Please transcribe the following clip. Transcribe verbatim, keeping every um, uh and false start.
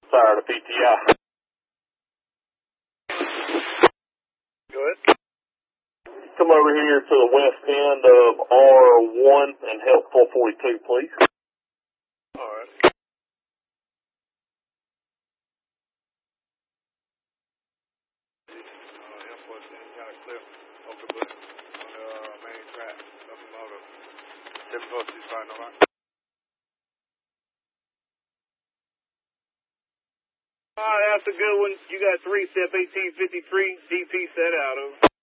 Fire to P T I. Go ahead. Come over here to the west end of R one and help four forty-two, please. All right. Uh, M fourteen kind of clear over the bush on the uh, main track. Nothing about it. seven four six five, no line. Ah, that's a good one. You got three, step eighteen fifty-three, D P set out of.